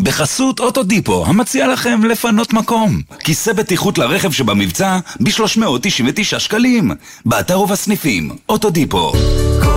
בחסות אוטודיפו, המציע לכם לפנות מקום. כיסא בטיחות לרכב שבמבצע ב-399 שקלים. באתר ובסניפים, אוטודיפו.